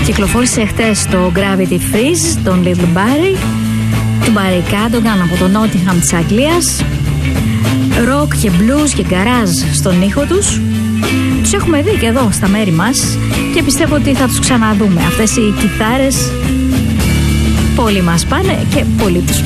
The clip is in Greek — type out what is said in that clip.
Κυκλοφόρησε χτες το Gravity Freeze, τον Little Barry, τον Barry Cadogan από το Nottingham της Αγγλίας. Ροκ και blues και γκαράζ στον ήχο τους. Τους έχουμε δει και εδώ στα μέρη μας και πιστεύω ότι θα τους ξαναδούμε. Αυτές οι κιθάρες πολύ μας πάνε και πολύ τους